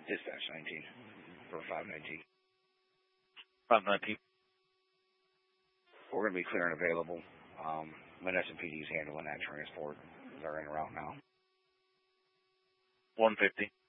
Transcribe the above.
Dispatch 19 for 519. 519. We're going to be clear and available. Menneson PD is handling that transport. They're en route now. 150.